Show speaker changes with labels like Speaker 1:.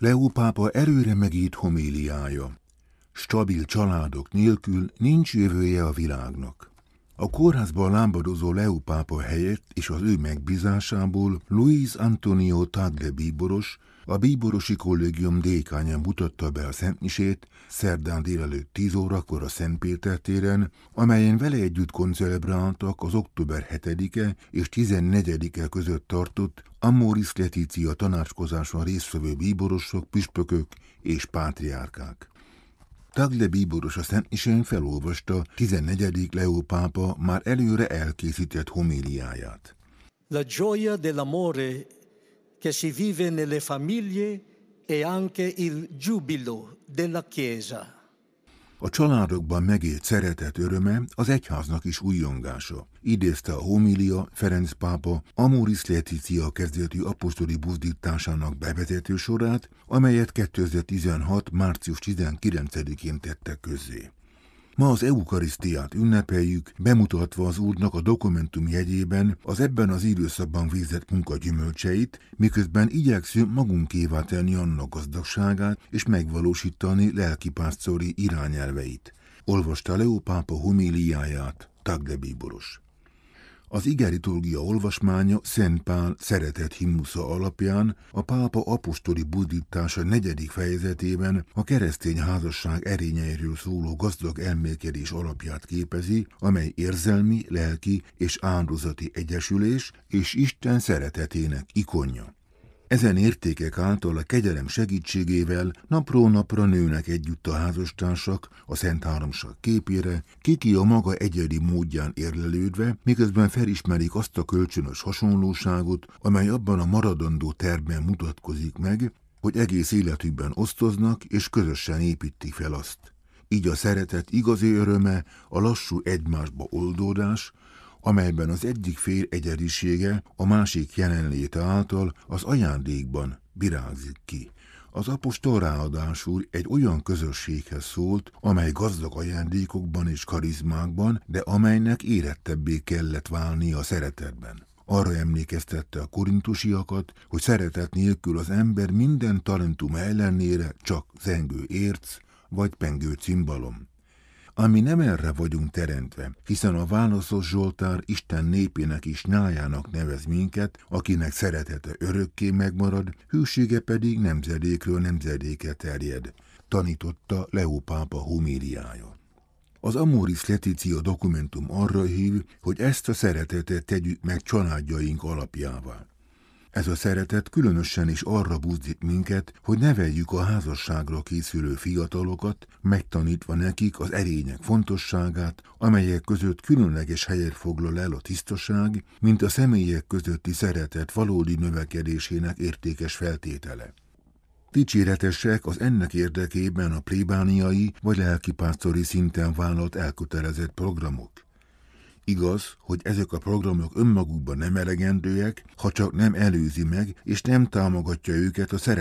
Speaker 1: Leó pápa erőre megírt homéliája. Stabil családok nélkül nincs jövője a világnak. A kórházban lábadozó Leó pápa helyett és az ő megbízásából Luis Antonio Tagle bíboros, a bíborosi kollégium dékánya mutatta be a szentmisét szerdán délelőtt 10 órakor a Szent Péter téren, amelyen vele együtt koncelebráltak az október 7-e és 14-e között tartott Amoris Laetitia tanácskozáson résztvevő bíborosok, püspökök és pátriárkák. Tagle bíboros a szentmisén felolvasta 14. Leó pápa már előre elkészített homéliáját.
Speaker 2: La gioia dell'amore che si vive nelle famiglie e anche il giubilo della Chiesa.
Speaker 1: A családokban megélt szeretet öröme az egyháznak is újjongása. Idézte a homilia Ferenc pápa Amoris Laetitia kezdetű apostoli buzdításának bevezető sorát, amelyet 2016. március 19-én tettek közzé. Ma az eukarisztiát ünnepeljük, bemutatva az Úrnak a dokumentum jegyében az ebben az időszakban végzett munka gyümölcseit, miközben igyekszünk magunkévá tenni annak gazdagságát és megvalósítani lelkipásztori irányelveit. Olvasta Leó pápa homéliáját Tagle bíboros. Az igeliturgia olvasmánya Szent Pál szeretet himnusza alapján a pápa apostoli buzdítása 4. fejezetében a keresztény házasság erényeiről szóló gazdag elmélkedés alapját képezi, amely érzelmi, lelki és áldozati egyesülés és Isten szeretetének ikonja. Ezen értékek által a kegyelem segítségével napról napra nőnek együtt a házastársak a Szent Háromság képére, ki a maga egyedi módján érlelődve, miközben felismerik azt a kölcsönös hasonlóságot, amely abban a maradandó tervben mutatkozik meg, hogy egész életükben osztoznak és közösen építik fel azt. Így a szeretet igazi öröme a lassú egymásba oldódás, amelyben az egyik fél egyedisége a másik jelenléte által az ajándékban virágzik ki. Az apostol ráadásul egy olyan közösséghez szólt, amely gazdag ajándékokban és karizmákban, de amelynek érettebbé kellett válnia a szeretetben. Arra emlékeztette a korintusiakat, hogy szeretet nélkül az ember minden talentum ellenére csak zengő érc vagy pengő cimbalom. Ami nem erre vagyunk teremtve, hiszen a válaszos Zsoltár Isten népének és nyájának nevez minket, akinek szeretete örökké megmarad, hűsége pedig nemzedékről nemzedékre terjed, tanította Leó pápa homéliája. Az Amoris Laetitia dokumentum arra hív, hogy ezt a szeretetet tegyük meg családjaink alapjává. Ez a szeretet különösen is arra buzdít minket, hogy neveljük a házasságra készülő fiatalokat, megtanítva nekik az erények fontosságát, amelyek között különleges helyet foglal el a tisztaság, mint a személyek közötti szeretet valódi növekedésének értékes feltétele. Dicséretesek az ennek érdekében a plébániai vagy lelkipásztori szinten vállalt elkötelezett programok. Igaz, hogy ezek a programok önmagukban nem elegendőek, ha csak nem előzi meg és nem támogatja őket a szeretet